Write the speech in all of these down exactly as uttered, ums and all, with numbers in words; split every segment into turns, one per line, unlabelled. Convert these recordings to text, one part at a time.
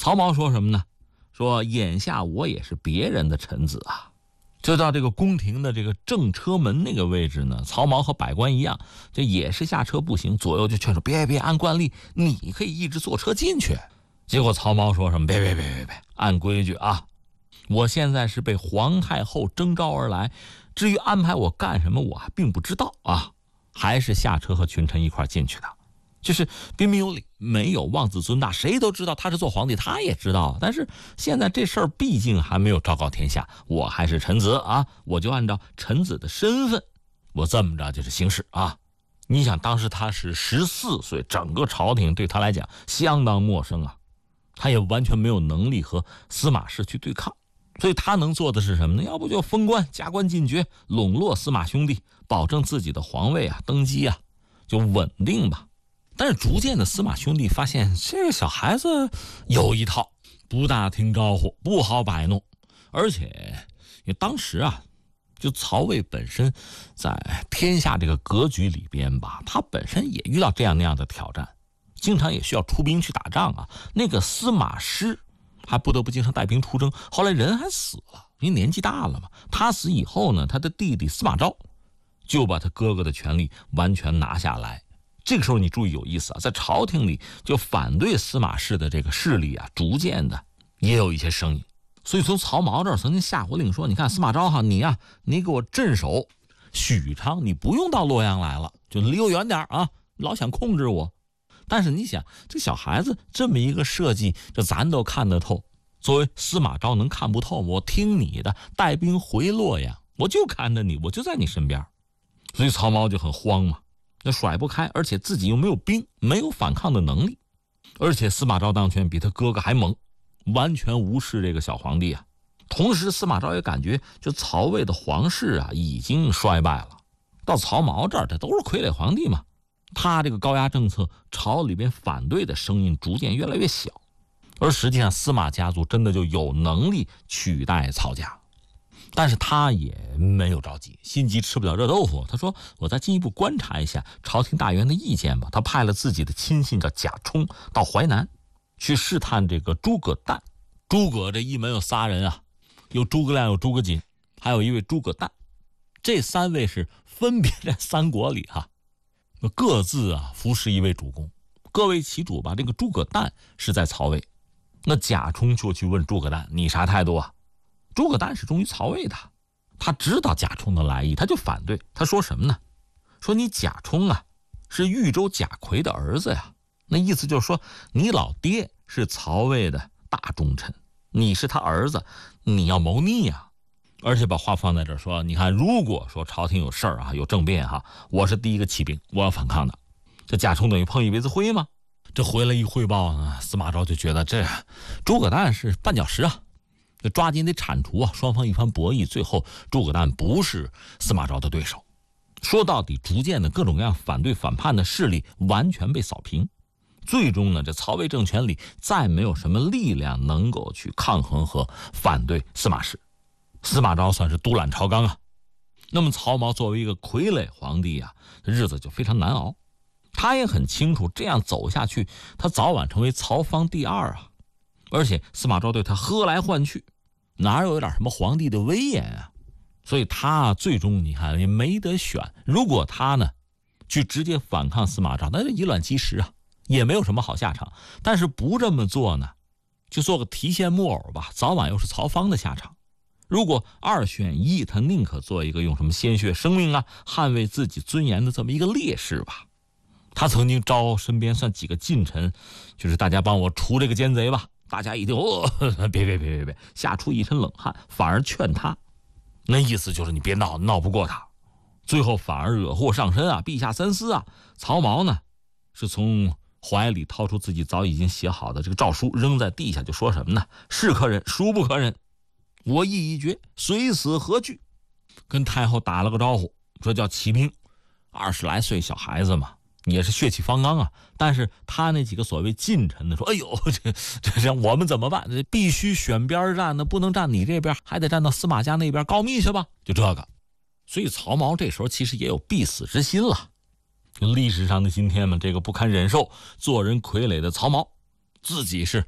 曹髦说什么呢？说眼下我也是别人的臣子啊。就到这个宫廷的这个正车门那个位置呢，曹髦和百官一样，这也是下车步行，左右就劝说别别按惯例，你可以一直坐车进去。结果曹髦说什么？别别别别别，按规矩啊！我现在是被皇太后征召而来，至于安排我干什么，我还并不知道啊。还是下车和群臣一块进去的，就是彬彬有礼，没有妄自尊大。谁都知道他是做皇帝，他也知道，但是现在这事儿毕竟还没有昭告天下，我还是臣子啊，我就按照臣子的身份，我这么着就是行事啊。你想当时他是十四岁，整个朝廷对他来讲相当陌生啊，他也完全没有能力和司马氏去对抗，所以他能做的是什么呢？要不就封官加官进爵，笼络司马兄弟，保证自己的皇位啊登基啊就稳定吧。但是逐渐的司马兄弟发现这个小孩子有一套，不大听招呼，不好摆弄，而且因为当时啊就曹魏本身在天下这个格局里边吧，他本身也遇到这样那样的挑战，经常也需要出兵去打仗啊。那个司马师还不得不经常带兵出征，后来人还死了，因为年纪大了嘛。他死以后呢，他的弟弟司马昭就把他哥哥的权力完全拿下来。这个时候你注意有意思啊，在朝廷里就反对司马氏的这个势力啊，逐渐的也有一些声音。所以从曹髦这儿曾经下过令说，你看司马昭哈，你呀、啊，你给我镇守许昌，你不用到洛阳来了，就离我远点啊，老想控制我。但是你想，这小孩子这么一个设计，这咱都看得透。作为司马昭能看不透吗？我听你的，带兵回洛阳，我就看着你，我就在你身边。所以曹髦就很慌嘛，那甩不开，而且自己又没有兵，没有反抗的能力。而且司马昭当权比他哥哥还猛，完全无视这个小皇帝啊。同时司马昭也感觉就曹魏的皇室啊已经衰败了，到曹髦这儿这都是傀儡皇帝嘛，他这个高压政策，朝里边反对的声音逐渐越来越小。而实际上司马家族真的就有能力取代曹家，但是他也没有着急，心急吃不了热豆腐。他说我再进一步观察一下朝廷大员的意见吧。他派了自己的亲信叫贾充到淮南去试探这个诸葛诞。诸葛这一门有仨人啊，有诸葛亮，有诸葛瑾，还有一位诸葛诞。这三位是分别在三国里哈、啊，各自啊服侍一位主公，各为其主吧。这个诸葛诞是在曹魏，那贾充就去问诸葛诞，你啥态度啊？诸葛诞是忠于曹魏的，他知道贾充的来意，他就反对。他说什么呢？说你贾充啊是豫州贾逵的儿子呀，那意思就是说你老爹是曹魏的大忠臣，你是他儿子，你要谋逆啊。而且把话放在这儿说，你看如果说朝廷有事儿啊，有政变哈，我是第一个起兵，我要反抗的。这贾充等于碰一鼻子灰吗？这回来一汇报呢，司马昭就觉得这诸葛诞是绊脚石啊，这抓紧得铲除啊。双方一番博弈，最后诸葛诞不是司马昭的对手。说到底，逐渐的各种各样反对反叛的势力完全被扫平，最终呢，这曹魏政权里再没有什么力量能够去抗衡和反对司马氏。司马昭算是独揽朝纲啊。那么曹髦作为一个傀儡皇帝啊，日子就非常难熬。他也很清楚这样走下去，他早晚成为曹芳第二啊。而且司马昭对他喝来唤去，哪有点什么皇帝的威严啊？所以他最终你看也没得选。如果他呢去直接反抗司马昭，那就以卵击石啊，也没有什么好下场。但是不这么做呢，就做个提线木偶吧，早晚又是曹芳的下场。如果二选一，他宁可做一个用什么鲜血生命啊捍卫自己尊严的这么一个烈士吧。他曾经招身边算几个近臣，就是大家帮我除这个奸贼吧。大家一听哦，别别别别别，吓出一身冷汗，反而劝他，那意思就是你别闹，闹不过他。最后反而惹祸上身啊，陛下三思啊。曹髦呢是从怀里掏出自己早已经写好的这个诏书，扔在地下，就说什么呢？是可忍，孰不可忍？我意已决，虽死何惧？跟太后打了个招呼，说叫起兵。二十来岁小孩子嘛，也是血气方刚啊。但是他那几个所谓近臣的说，哎呦，这这这我们怎么办？这必须选边站呢，不能站你这边，还得站到司马家那边告密去吧。就这个，所以曹髦这时候其实也有必死之心了。历史上的今天嘛，这个不堪忍受做人傀儡的曹髦，自己是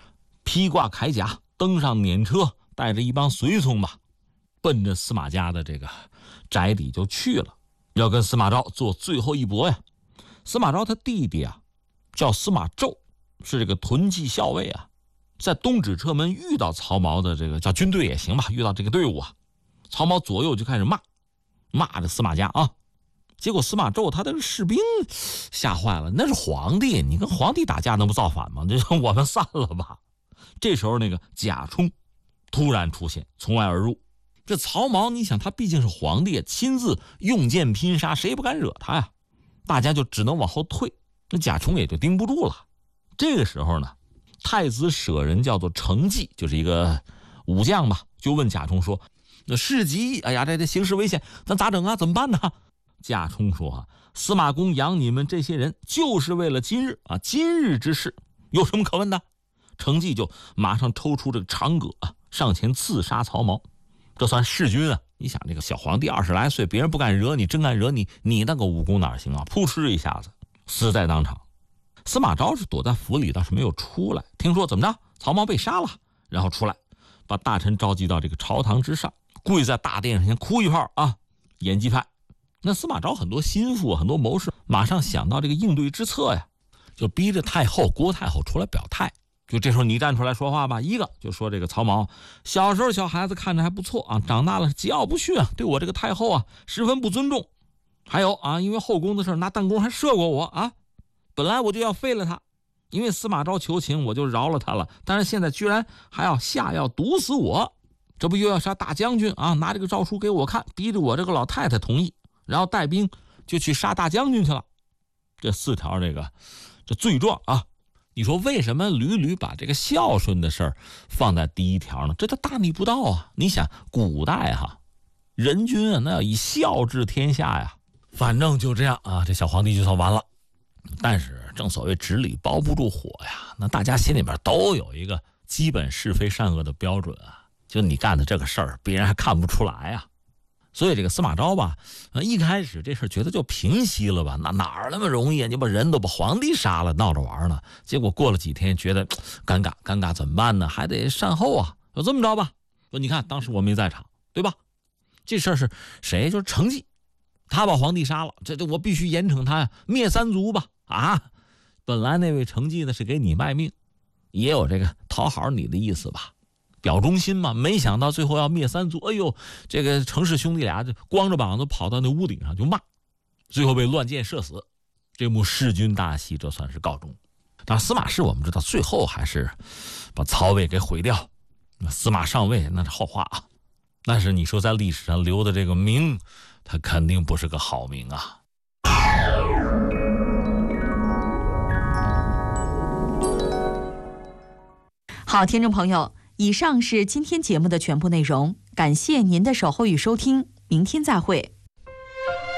披挂铠甲，登上辇车，带着一帮随从吧，奔着司马家的这个宅邸就去了，要跟司马昭做最后一搏呀。司马昭他弟弟啊，叫司马昭，是这个屯骑校尉啊，在东直车门遇到曹髦的这个叫军队也行吧，遇到这个队伍啊，曹髦左右就开始骂，骂着司马家啊。结果司马昭他的士兵吓坏了，那是皇帝，你跟皇帝打架能不造反吗？这我们散了吧。这时候那个贾充突然出现，从外而入。这曹髦你想他毕竟是皇帝，亲自用剑拼杀，谁也不敢惹他呀，大家就只能往后退，那贾充也就盯不住了。这个时候呢，太子舍人叫做程济，就是一个武将吧，就问贾充说，那事急，哎呀，这这形势危险，咱咋整啊？怎么办呢？贾充说啊，司马公养你们这些人就是为了今日啊，今日之事有什么可问的？程济就马上抽出这个长戈啊，上前刺杀曹髦，这算弑君啊！你想这个小皇帝二十来岁，别人不敢惹你，真敢惹你，你那个武功哪行啊？扑哧一下子死在当场。司马昭是躲在府里，倒是没有出来。听说怎么着，曹髦被杀了，然后出来，把大臣召集到这个朝堂之上，跪在大殿上先哭一炮啊，演技派。那司马昭很多心腹，很多谋士，马上想到这个应对之策呀，就逼着太后郭太后出来表态。就这时候你站出来说话吧，一个就说这个曹髦小时候小孩子看着还不错啊，长大了桀骜不驯啊，对我这个太后啊十分不尊重。还有啊，因为后宫的事拿弹弓还射过我啊，本来我就要废了他，因为司马昭求情我就饶了他了，但是现在居然还要下药毒死我，这不又要杀大将军啊？拿这个诏书给我看，逼着我这个老太太同意，然后带兵就去杀大将军去了。这四条这个这罪状啊，你说为什么屡屡把这个孝顺的事儿放在第一条呢？这叫大逆不道啊！你想古代哈、啊，人君啊那要以孝治天下呀，反正就这样啊，这小皇帝就算完了。但是正所谓纸里包不住火呀，那大家心里边都有一个基本是非善恶的标准啊，就你干的这个事儿，别人还看不出来啊。所以这个司马昭吧，一开始这事觉得就平息了吧，那哪儿那么容易啊？你把人都把皇帝杀了，闹着玩呢。结果过了几天，觉得尴尬，尴尬怎么办呢？还得善后啊。就这么着吧，说你看当时我没在场，对吧？这事儿是谁？就是程济，他把皇帝杀了，这这我必须严惩他呀，灭三族吧。啊，本来那位程济呢是给你卖命，也有这个讨好你的意思吧。表忠心嘛，没想到最后要灭三族。哎呦，这个程氏兄弟俩就光着膀子跑到那屋顶上就骂，最后被乱箭射死。这幕弑君大戏这算是告终。但司马氏我们知道最后还是把曹魏给毁掉，司马上位那是后话啊。但是你说在历史上留的这个名，他肯定不是个好名啊。
好，听众朋友，以上是今天节目的全部内容，感谢您的守候与收听，明天再会。